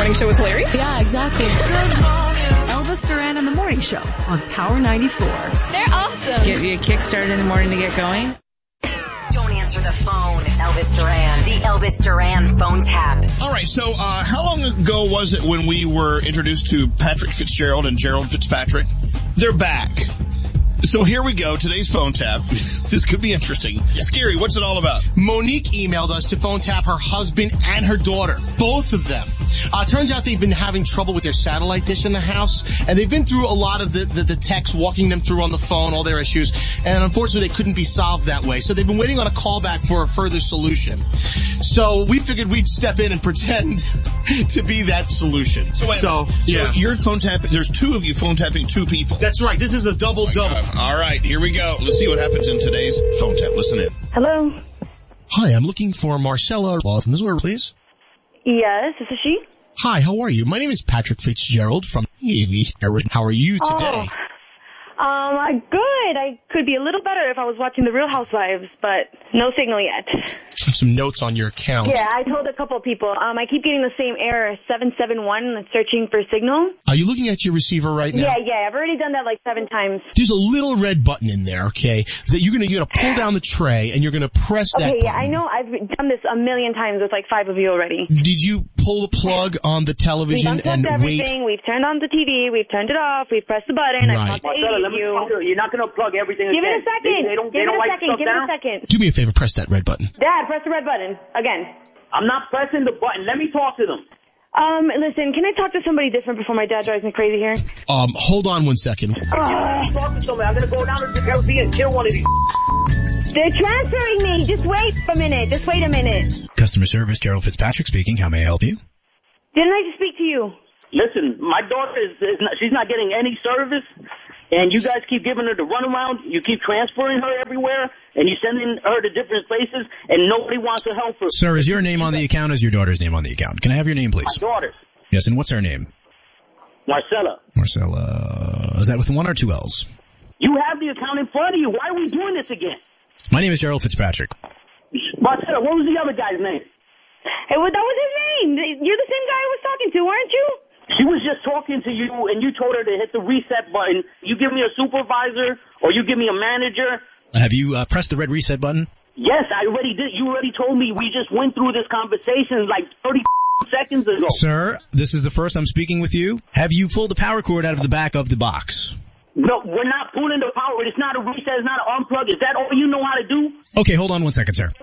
morning show was hilarious. Yeah, exactly. Elvis Duran and the Morning Show on Power 94. They're awesome. Get you a kickstart in the morning to get going. Don't answer the phone. Elvis Duran. The Elvis Duran phone tap. All right, so how long ago was it when we were introduced to Patrick Fitzgerald and Gerald Fitzpatrick? They're back. So here we go, today's phone tap. This could be interesting. Scary, what's it all about? Monique emailed us to phone tap her husband and her daughter, both of them. Turns out they've been having trouble with their satellite dish in the house, and they've been through a lot of the text, walking them through on the phone, all their issues, and unfortunately they couldn't be solved that way. So they've been waiting on a callback for a further solution. So we figured we'd step in and pretend to be that solution. So you're phone tapping, there's two of you phone tapping two people. That's right, this is a double-double. All right, here we go. Let's see what happens in today's phone tap. Listen in. Hello? Hi, I'm looking for Marcella Lawson. This is where, please. Yes, this is she. Hi, how are you? My name is Patrick Fitzgerald from... How are you today? Good. I could be a little better if I was watching The Real Housewives, but no signal yet. Some notes on your account. Yeah, I told a couple of people. I keep getting the same error, 771, searching for signal. Are you looking at your receiver right now? Yeah, I've already done that like 7 times. There's a little red button in there, okay, that you're gonna pull down the tray and you're gonna press that button. I know. I've done this a million times with like 5 of you already. Did you pull the plug on the television and everything. We've turned on the TV. We've turned it off. We've pressed the button. Right. I've talked to Marcella, let me talk to you. You're not going to plug everything Give again. it a second. They don't like stuff down. Give it a second. Do me a favor, press that red button. Dad, press the red button. Again. I'm not pressing the button. Let me talk to them. Listen, can I talk to somebody different before my dad drives me crazy here? Hold on one second. Talk to somebody. I'm going to go down to the Caribbean and kill one of these. They're transferring me. Just wait a minute. Customer service, Gerald Fitzpatrick speaking. How may I help you? Didn't I just speak to you? Listen, my daughter she's not getting any service, and you guys keep giving her the runaround. You keep transferring her everywhere, and you're sending her to different places, and nobody wants to help her. Sir, is your name on the account? Is your daughter's name on the account? Can I have your name, please? My daughter's. Yes, and what's her name? Marcella. Marcella. Is that with 1 or 2 L's? You have the account in front of you. Why are we doing this again? My name is Gerald Fitzpatrick. Marcella, what was the other guy's name? Hey, well, that was his name. You're the same guy I was talking to, weren't you? She was just talking to you, and you told her to hit the reset button. You give me a supervisor, or you give me a manager. Have you pressed the red reset button? Yes, I already did. You already told me. We just went through this conversation like 30 seconds ago. Sir, this is the first I'm speaking with you. Have you pulled the power cord out of the back of the box? No, we're not pulling the power. It's not a reset. It's not an unplug. Is that all you know how to do? Okay, hold on one second, sir.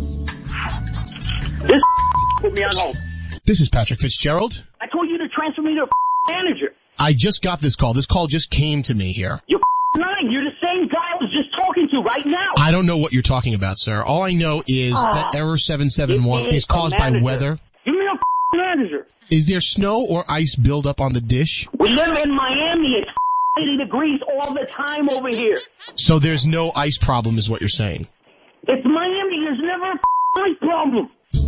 This put me on hold. This is Patrick Fitzgerald. I told you to transfer me to a manager. I just got this call. This call just came to me here. You're lying. You're the same guy I was just talking to right now. I don't know what you're talking about, sir. All I know is that error 771 is caused by weather. Give me a manager. Is there snow or ice buildup on the dish? We live in Miami. It's 80 degrees all the time over here. So there's no ice problem is what you're saying? It's Miami. There's never a ice problem.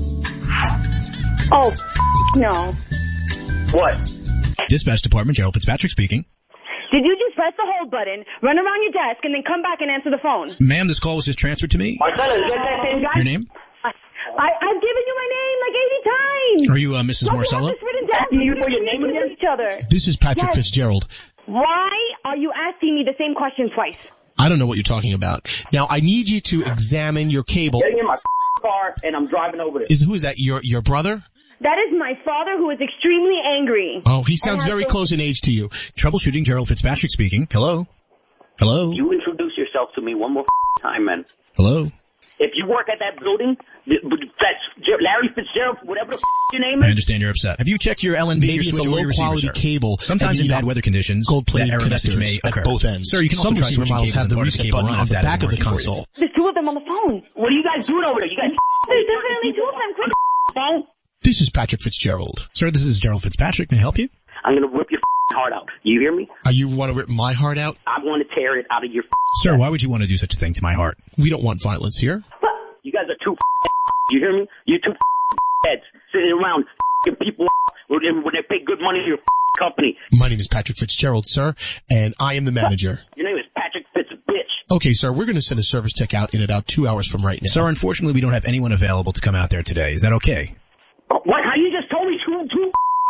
Oh, no. What? Dispatch Department, Gerald Fitzpatrick speaking. Did you just press the hold button, run around your desk, and then come back and answer the phone? Ma'am, this call was just transferred to me. Marcella, is that same guy? Your name? I've given you my name like 80 times. Are you Mrs. Marcella? Do you know your name again? Each other. This is Patrick Fitzgerald. Why are you asking me the same question twice? I don't know what you're talking about. Now, I need you to examine your cable. Getting in my car, and I'm driving over there. Who is that? Your brother? That is my father, who is extremely angry. Oh, he sounds very close in age to you. Troubleshooting, Gerald Fitzpatrick speaking. Hello? Hello? You introduce yourself to me one more time, man. Hello? If you work at that building, that's Larry Fitzgerald, whatever the your name I is. understand you're upset. Have you checked your LNB, Maybe your it's a switch, or your receiver, low-quality sir? cable. Sometimes in bad weather conditions, gold-plated that error message may connectors occur. at both ends. Sir, you can Some also try receiver switching models cables have the and part of reset cable button run on if the that back isn't of the working for you. console. There's 2 of them on the phone. What are you guys doing over there? You guys There's definitely 2 of them. Quick. phone? This is Patrick Fitzgerald. Sir, this is Gerald Fitzpatrick. May I help you? I'm going to rip your heart out. You hear me? You want to rip my heart out? I want to tear it out of your Sir, why would you want to do such a thing to my heart? We don't want violence here. You guys are 2 You hear me? You 2 heads sitting around people when they pay good money to your company. My name is Patrick Fitzgerald, sir, and I am the manager. Your name is Patrick Fitzbitch. Okay, sir, we're going to send a service tech out in about 2 hours from right now. Sir, unfortunately, we don't have anyone available to come out there today. Is that okay? What? How you just told me 2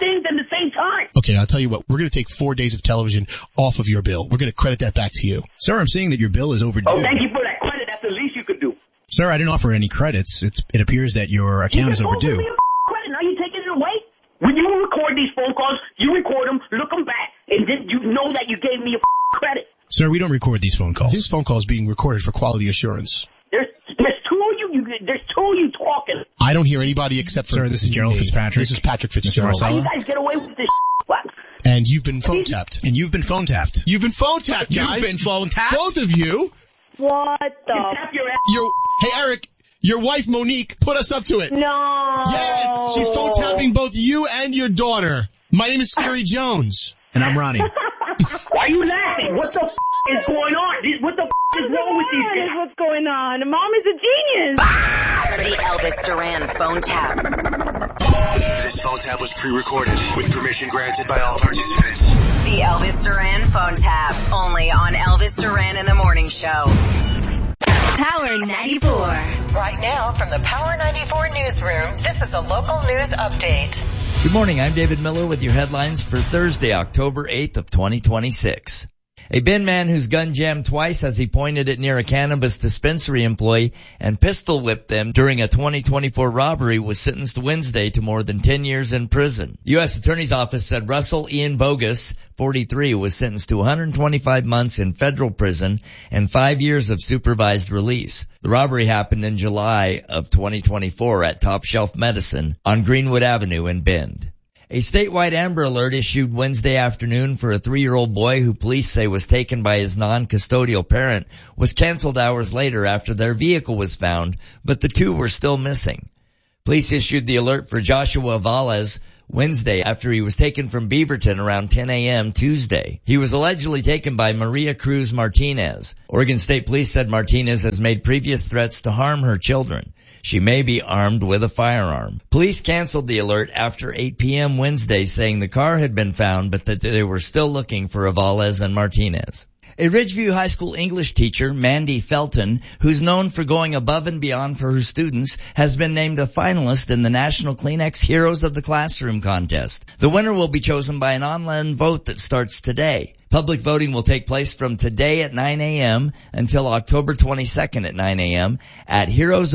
things at the same time. Okay, I'll tell you what. We're going to take 4 days of television off of your bill. We're going to credit that back to you. Sir, I'm seeing that your bill is overdue. Oh, thank you for that credit. That's the least you could do. Sir, I didn't offer any credits. It appears that your account is overdue. You give me a credit. Now you taking it away? When you record these phone calls, you record them, look them back, and then you know that you gave me a credit. Sir, we don't record these phone calls. This phone call is being recorded for quality assurance. There's two of you. There's two of you talking. I don't hear anybody except for... Sir, this is Gerald Fitzpatrick. This is Patrick Fitzgerald. How you guys get away with this what? And you've been phone tapped. And you've been phone tapped. You've been phone tapped, guys. You've been phone tapped? Both of you. What the? Tap your ass. Hey, Eric, your wife, Monique, put us up to it. No. Yes, she's phone tapping both you and your daughter. My name is Scary Jones. And I'm Ronnie. Why are you laughing? What the is going on? What the is wrong with these guys? What's going on? Mom is a genius. The Elvis Duran phone tap. This phone tap was pre-recorded with permission granted by all participants. The Elvis Duran phone tap. Only on Elvis Duran in the Morning Show. Power 94. Right now from the Power 94 newsroom, this is a local news update. Good morning, I'm David Miller with your headlines for Thursday, October 8th of 2026. A bin man whose gun jammed twice as he pointed it near a cannabis dispensary employee and pistol whipped them during a 2024 robbery was sentenced Wednesday to more than 10 years in prison. The U.S. Attorney's Office said Russell Ian Bogus, 43, was sentenced to 125 months in federal prison and 5 years of supervised release. The robbery happened in July of 2024 at Top Shelf Medicine on Greenwood Avenue in Bend. A statewide Amber Alert issued Wednesday afternoon for a 3-year-old boy who police say was taken by his non-custodial parent was canceled hours later after their vehicle was found, but the two were still missing. Police issued the alert for Joshua Valles Wednesday after he was taken from Beaverton around 10 a.m. Tuesday. He was allegedly taken by Maria Cruz Martinez. Oregon State Police said Martinez has made previous threats to harm her children. She may be armed with a firearm. Police canceled the alert after 8 p.m. Wednesday, saying the car had been found, but that they were still looking for Valles and Martinez. A Ridgeview High School English teacher, Mandy Felton, who's known for going above and beyond for her students, has been named a finalist in the National Kleenex Heroes of the Classroom contest. The winner will be chosen by an online vote that starts today. Public voting will take place from today at 9 a.m. until October 22nd at 9 a.m. at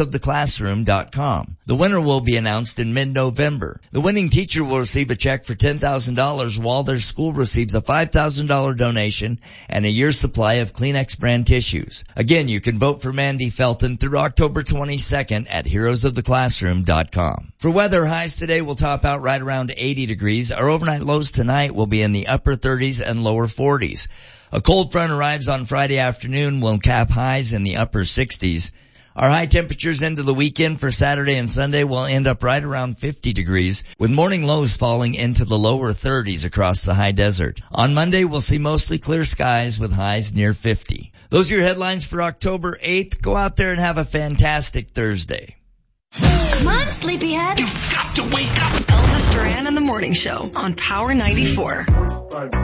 heroesoftheclassroom.com. The winner will be announced in mid-November. The winning teacher will receive a check for $10,000 while their school receives a $5,000 donation and a year's supply of Kleenex brand tissues. Again, you can vote for Mandy Felton through October 22nd at heroesoftheclassroom.com. For weather, highs today will top out right around 80 degrees. Our overnight lows tonight will be in the upper 30s and lower 40s. A cold front arrives on Friday afternoon, will cap highs in the upper 60s. Our high temperatures into the weekend for Saturday and Sunday will end up right around 50 degrees, with morning lows falling into the lower 30s across the high desert. On Monday, we'll see mostly clear skies with highs near 50. Those are your headlines for October 8th. Go out there and have a fantastic Thursday. Come on, sleepyhead. You've got to wake up. Elvis Duran in the Morning Show on Power 94.